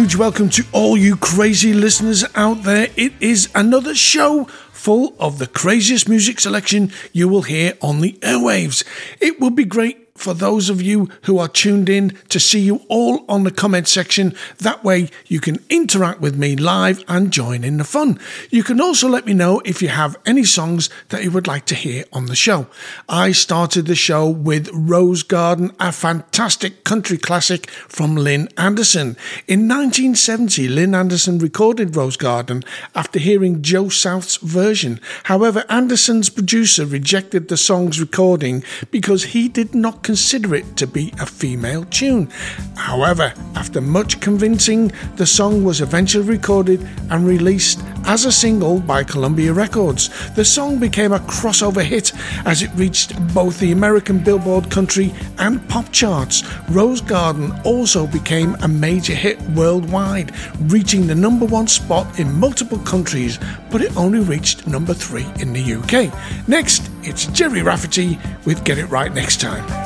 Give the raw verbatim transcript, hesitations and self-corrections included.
huge welcome to all you crazy listeners out there. It is another show full of the craziest music selection you will hear on the airwaves. It will be great for those of you who are tuned in to see you all on the comment section. That way you can interact with me live and join in the fun. You can also let me know if you have any songs that you would like to hear on the show. I started the show with Rose Garden, a fantastic country classic from Lynn Anderson. In nineteen seventy, Lynn Anderson recorded Rose Garden after hearing Joe South's version. However, Anderson's producer rejected the song's recording because he did not consider it to be a female tune. However, after much convincing, the song was eventually recorded and released as a single by Columbia Records. The song became a crossover hit as it reached both the American Billboard country and pop charts. Rose Garden also became a major hit worldwide, reaching the number one spot in multiple countries, but it only reached number three in the U K. Next, it's Gerry Rafferty with Get It Right Next Time.